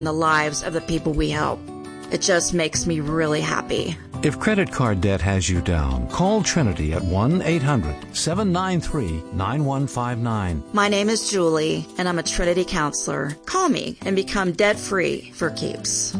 the lives of the people we help. It just makes me really happy. If credit card debt has you down, call Trinity at 1-800-793-9159. My name is Julie, and I'm a Trinity counselor. Call me and become debt-free for keeps.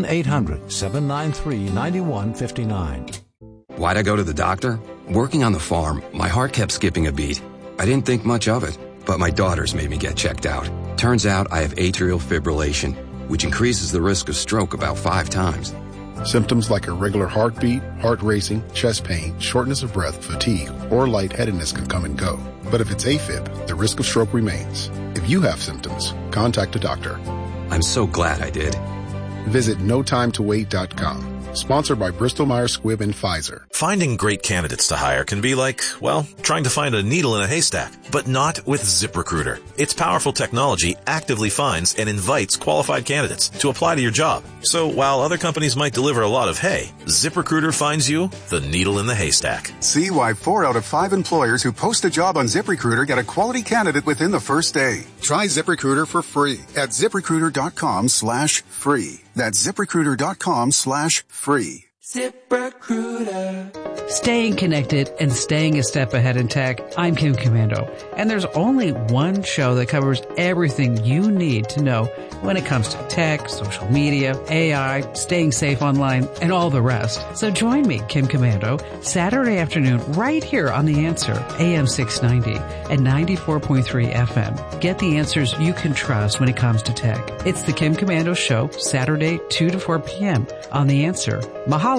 1-800-793-9159. Why'd I go to the doctor? Working on the farm, my heart kept skipping a beat. I didn't think much of it, but my daughters made me get checked out. Turns out I have atrial fibrillation, which increases the risk of stroke about 5 times. Symptoms like irregular heartbeat, heart racing, chest pain, shortness of breath, fatigue, or lightheadedness can come and go. But if it's AFib, the risk of stroke remains. If you have symptoms, contact a doctor. I'm so glad I did. Visit notimetowait.com. Sponsored by Bristol-Myers Squibb and Pfizer. Finding great candidates to hire can be like, well, trying to find a needle in a haystack, but not with ZipRecruiter. Its powerful technology actively finds and invites qualified candidates to apply to your job. So while other companies might deliver a lot of hay, ZipRecruiter finds you the needle in the haystack. See why 4 out of 5 employers who post a job on ZipRecruiter get a quality candidate within the first day. Try ZipRecruiter for free at ZipRecruiter.com/free. That's ZipRecruiter.com/free. ZipRecruiter. Staying connected and staying a step ahead in tech. I'm Kim Commando, and there's only one show that covers everything you need to know when it comes to tech, social media, AI, staying safe online, and all the rest. So join me, Kim Commando, Saturday afternoon right here on The Answer, AM 690 and 94.3 FM. Get the answers you can trust when it comes to tech. It's the Kim Commando Show, Saturday, 2 to 4 p.m. on The Answer. Mahalo.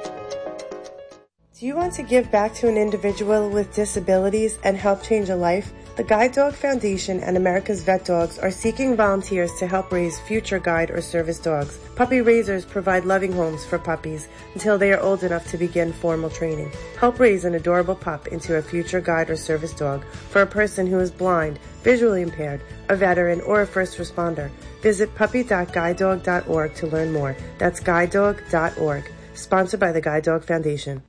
Do you want to give back to an individual with disabilities and help change a life? The Guide Dog Foundation and America's Vet Dogs are seeking volunteers to help raise future guide or service dogs. Puppy raisers provide loving homes for puppies until they are old enough to begin formal training. Help raise an adorable pup into a future guide or service dog for a person who is blind, visually impaired, a veteran, or a first responder. Visit puppy.guidedog.org to learn more. That's guidedog.org. Sponsored by the Guide Dog Foundation.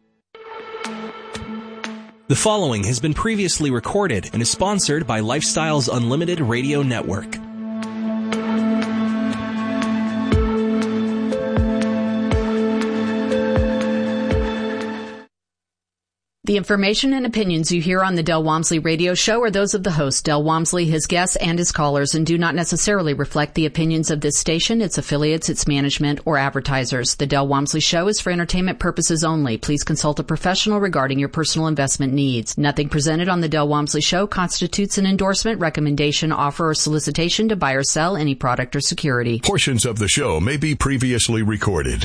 The following has been previously recorded and is sponsored by Lifestyles Unlimited Radio Network. The information and opinions you hear on the Del Walmsley Radio Show are those of the host, Del Walmsley, his guests, and his callers, and do not necessarily reflect the opinions of this station, its affiliates, its management, or advertisers. The Del Walmsley Show is for entertainment purposes only. Please consult a professional regarding your personal investment needs. Nothing presented on the Del Walmsley Show constitutes an endorsement, recommendation, offer, or solicitation to buy or sell any product or security. Portions of the show may be previously recorded.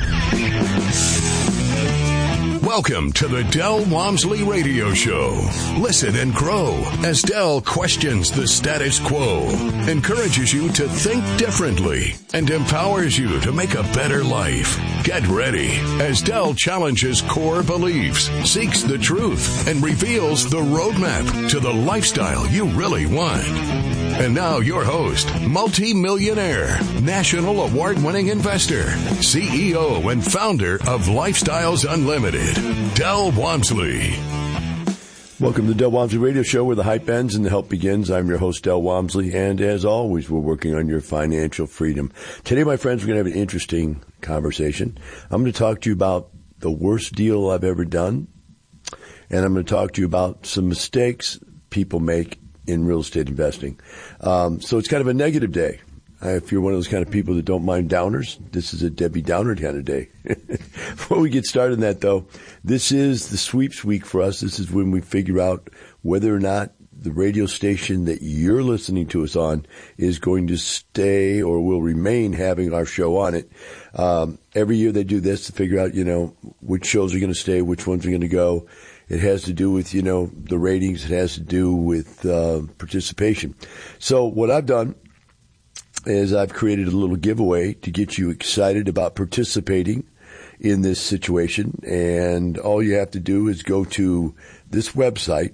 Welcome to the Del Walmsley Radio Show. Listen and grow as Del questions the status quo, encourages you to think differently, and empowers you to make a better life. Get ready as Del challenges core beliefs, seeks the truth, and reveals the roadmap to the lifestyle you really want. And now your host, multi-millionaire, national award-winning investor, CEO and founder of Lifestyles Unlimited, Del Walmsley. Welcome to the Del Walmsley Radio Show, where the hype ends and the help begins. I'm your host, Del Walmsley, and as always, we're working on your financial freedom. Today, my friends, we're going to have an interesting conversation. I'm going to talk to you about the worst deal I've ever done, and I'm going to talk to you about some mistakes people make in real estate investing. So it's kind of a negative day. If you're one of those kind of people that don't mind downers, this is a Debbie Downer kind of day. Before we get started on that, though, this is the sweeps week for us. This is when we figure out whether or not the radio station that you're listening to us on is going to stay or will remain having our show on it. Every year they do this to figure out, which shows are going to stay, which ones are going to go. It has to do with, the ratings. It has to do with participation. So what I've done is I've created a little giveaway to get you excited about participating in this situation. And all you have to do is go to this website,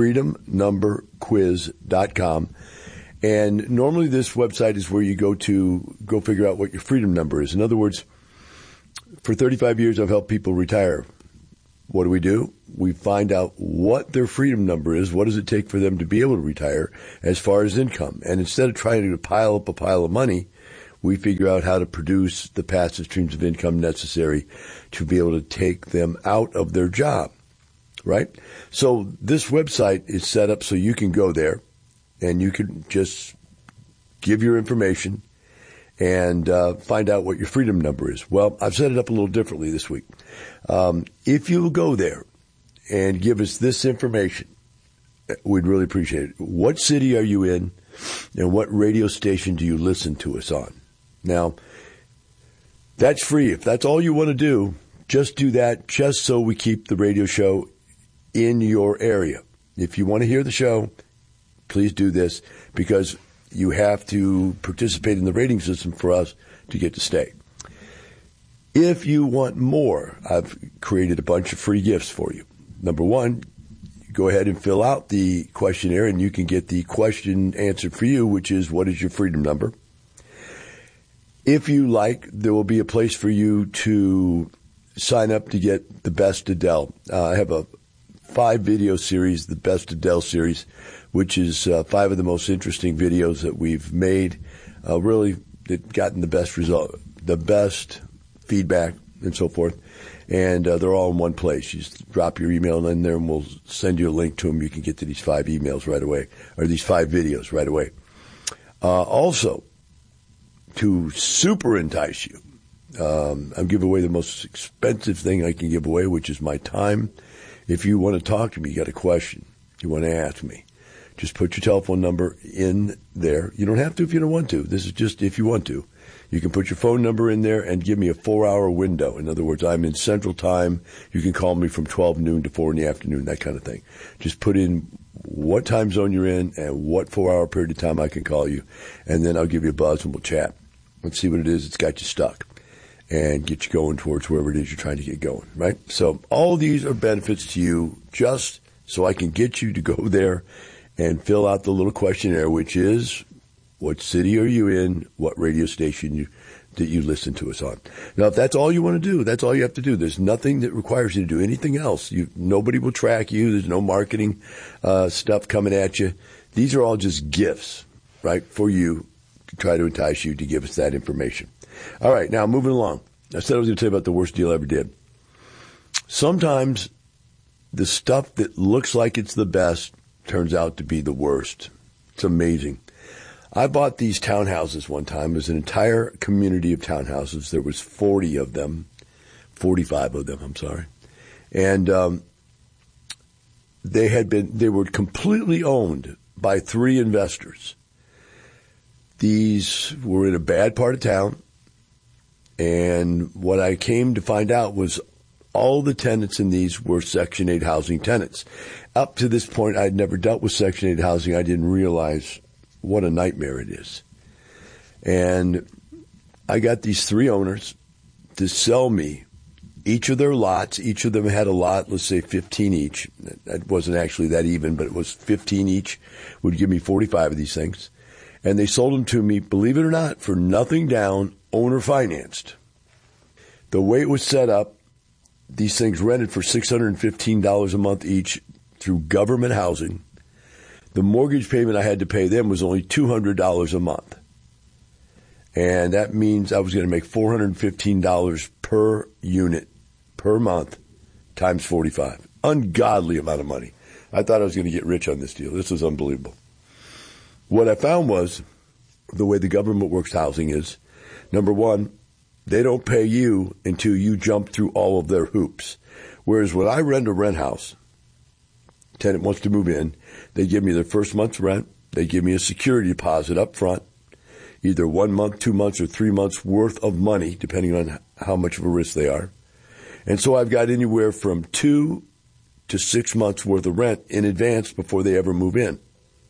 freedomnumberquiz.com. And normally this website is where you go figure out what your freedom number is. In other words, for 35 years, I've helped people retire. What do? We find out what their freedom number is. What does it take for them to be able to retire as far as income? And instead of trying to pile up a pile of money, We figure out how to produce the passive streams of income necessary to be able to take them out of their job, right? So this website is set up so you can go there and you can just give your information and find out what your freedom number is. Well, I've set it up a little differently this week. If you go there and give us this information, we'd really appreciate it. What city are you in, and what radio station do you listen to us on? Now, that's free. If that's all you want to do, just do that just so we keep the radio show in your area. If you want to hear the show, please do this, because you have to participate in the rating system for us to get to stay. If you want more, I've created a bunch of free gifts for you. Number one, go ahead and fill out the questionnaire and you can get the question answered for you, which is, what is your freedom number? If you like, there will be a place for you to sign up to get the Best Adele. I have a 5-video series, the Best Adele series, which is 5 of the most interesting videos that we've made. Really, they've gotten the best result, the best feedback, and so forth. And they're all in one place. You just drop your email in there, and we'll send you a link to them. You can get to these 5 emails right away, or these 5 videos right away. Also, to super entice you, I'm giving away the most expensive thing I can give away, which is my time. If you want to talk to me, you got a question, you want to ask me, just put your telephone number in there. You don't have to if you don't want to. This is just if you want to. You can put your phone number in there and give me a 4-hour window. In other words, I'm in Central Time. You can call me from 12 noon to 4 in the afternoon, that kind of thing. Just put in what time zone you're in and what 4-hour period of time I can call you. And then I'll give you a buzz and we'll chat. Let's see what it is that's got you stuck and get you going towards wherever it is you're trying to get going, right? So all these are benefits to you just so I can get you to go there and fill out the little questionnaire, which is, what city are you in? What radio station that you listen to us on? Now, if that's all you want to do, that's all you have to do. There's nothing that requires you to do anything else. Nobody will track you. There's no marketing stuff coming at you. These are all just gifts, right, for you to try to entice you to give us that information. All right, now moving along. I said I was going to tell you about the worst deal I ever did. Sometimes the stuff that looks like it's the best turns out to be the worst. It's amazing. I bought these townhouses one time. It was an entire community of townhouses. There was 40 of them, 45 of them, I'm sorry. And they were completely owned by 3 investors. These were in a bad part of town. And what I came to find out was all the tenants in these were Section 8 housing tenants. Up to this point, I'd never dealt with Section 8 housing. I didn't realize what a nightmare it is. And I got these 3 owners to sell me each of their lots. Each of them had a lot, let's say 15 each. That wasn't actually that even, but it was 15 each. Would give me 45 of these things. And they sold them to me, believe it or not, for nothing down, owner financed. The way it was set up, these things rented for $615 a month each through government housing. The mortgage payment I had to pay them was only $200 a month. And that means I was going to make $415 per unit per month times 45. Ungodly amount of money. I thought I was going to get rich on this deal. This was unbelievable. What I found was the way the government works housing is, number one, they don't pay you until you jump through all of their hoops. Whereas when I rent a rent house, tenant wants to move in, they give me their first month's rent, they give me a security deposit up front, either 1 month, 2 months, or 3 months worth of money, depending on how much of a risk they are. And so I've got anywhere from 2 to 6 months worth of rent in advance before they ever move in.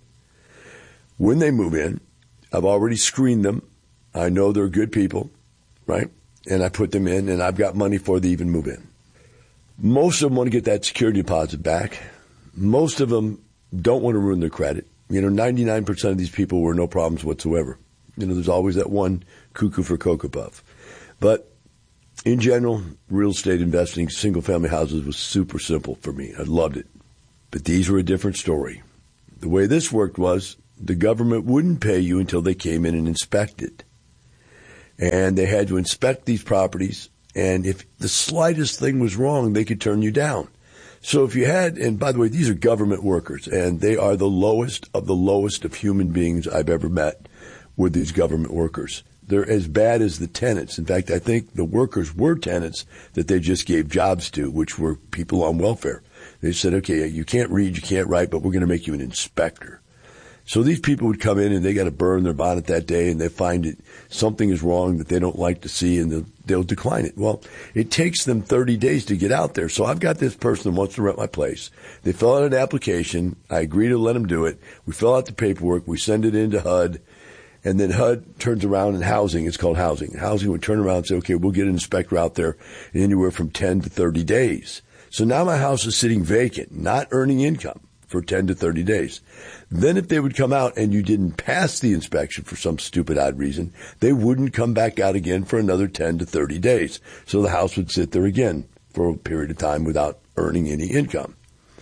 When they move in, I've already screened them. I know they're good people, right? And I put them in, and I've got money before they even move in. Most of them want to get that security deposit back. Most of them don't want to ruin their credit. 99% of these people were no problems whatsoever. There's always that one cuckoo for Cocoa Puff. But in general, real estate investing, single-family houses was super simple for me. I loved it. But these were a different story. The way this worked was the government wouldn't pay you until they came in and inspected. And they had to inspect these properties. And if the slightest thing was wrong, they could turn you down. So if you had, and by the way, these are government workers, and they are the lowest of human beings I've ever met were these government workers. They're as bad as the tenants. In fact, I think the workers were tenants that they just gave jobs to, which were people on welfare. They said, okay, you can't read, you can't write, but we're going to make you an inspector. So these people would come in and they got to burn their bonnet that day, and they find it something is wrong that they don't like to see, and they'll decline it. Well, it takes them 30 days to get out there. So I've got this person who wants to rent my place. They fill out an application. I agree to let them do it. We fill out the paperwork. We send it into HUD. And then HUD turns around and housing, it's called housing. Housing would turn around and say, okay, we'll get an inspector out there in anywhere from 10 to 30 days. So now my house is sitting vacant, not earning income for 10 to 30 days. Then if they would come out and you didn't pass the inspection for some stupid odd reason, they wouldn't come back out again for another 10 to 30 days. So the house would sit there again for a period of time without earning any income.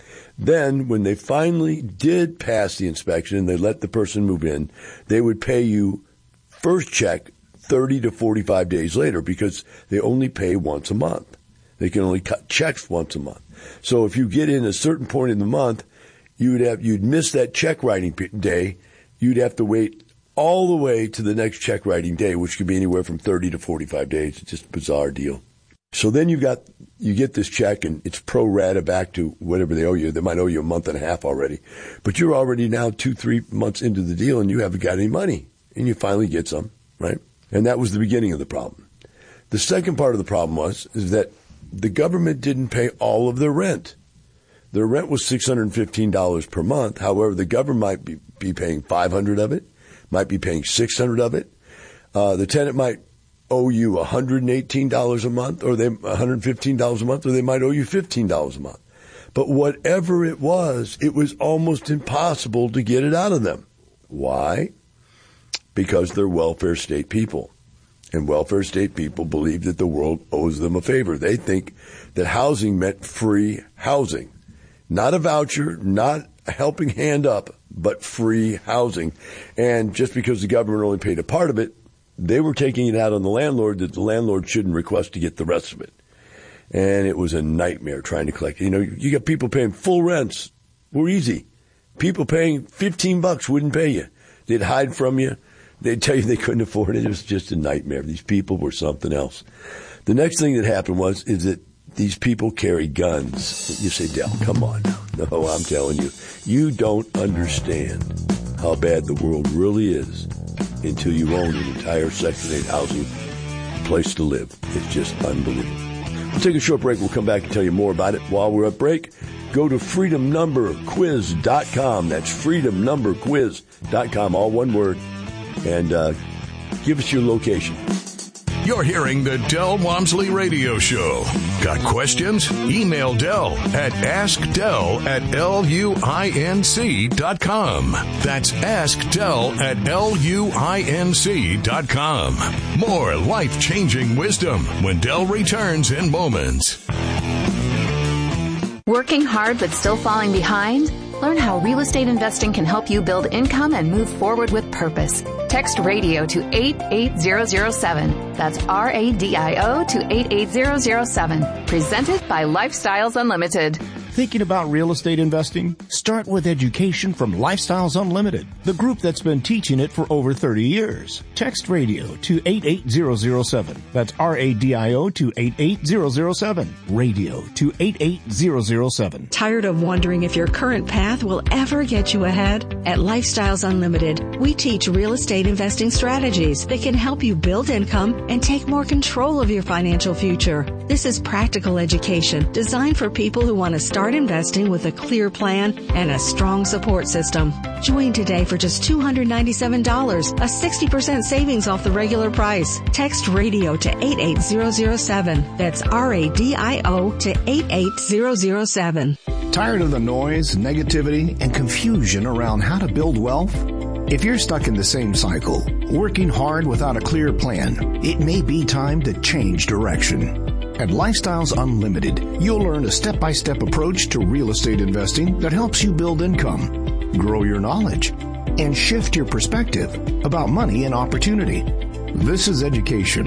Then, when they finally did pass the inspection and they let the person move in, they would pay you first check 30 to 45 days later because they only pay once a month. They can only cut checks once a month. So if you get in a certain point in the month, you'd miss that check writing day. You'd have to wait all the way to the next check writing day, which could be anywhere from 30 to 45 days. It's just a bizarre deal. So then you get this check and it's pro rata back to whatever they owe you. They might owe you a month and a half already, but you're already now 2-3 months into the deal and you haven't got any money, and you finally get some, right? And that was the beginning of the problem. The second part of the problem is that the government didn't pay all of their rent. Their rent was $615 per month. However, the government might be paying $500 of it, might be paying $600 of it. The tenant might owe you $118 a month, or $115 a month, or they might owe you $15 a month. But whatever it was almost impossible to get it out of them. Why? Because they're welfare state people. And welfare state people believe that the world owes them a favor. They think that housing meant free housing. Not a voucher, not a helping hand up, but free housing. And just because the government only paid a part of it, they were taking it out on the landlord that the landlord shouldn't request to get the rest of it. And it was a nightmare trying to collect. You know, you got people paying full rents. Were easy. People paying $15 wouldn't pay you. They'd hide from you. They'd tell you they couldn't afford it. It was just a nightmare. These people were something else. The next thing that happened is that these people carry guns. You say, Del, come on now. No, I'm telling you, you don't understand how bad the world really is until you own an entire Section 8 housing place to live. It's just unbelievable. We'll take a short break. We'll come back and tell you more about it. While we're at break, go to freedomnumberquiz.com. That's freedomnumberquiz.com, all one word, and give us your location. You're hearing the Del Walmsley Radio Show. Got questions? Email Del at askdel@luinc.com. That's askdel@luinc.com. More life-changing wisdom when Del returns in moments. Working hard but still falling behind? Learn how real estate investing can help you build income and move forward with purpose. Text radio to 88007. That's RADIO to 88007. Presented by Lifestyles Unlimited. Thinking about real estate investing? Start with education from Lifestyles Unlimited, the group that's been teaching it for over 30 years. Text radio to 88007. That's RADIO to 88007. Radio to 88007. Tired of wondering if your current path will ever get you ahead? At Lifestyles Unlimited, we teach real estate investing strategies that can help you build income and take more control of your financial future. This is practical education designed for people who want to start investing with a clear plan and a strong support system. Join today for just $297, a 60% savings off the regular price. Text radio to 88007. That's RADIO to 88007. Tired of the noise, negativity, and confusion around how to build wealth? If you're stuck in the same cycle, working hard without a clear plan, it may be time to change direction. At Lifestyles Unlimited, you'll learn a step-by-step approach to real estate investing that helps you build income, grow your knowledge, and shift your perspective about money and opportunity. This is education.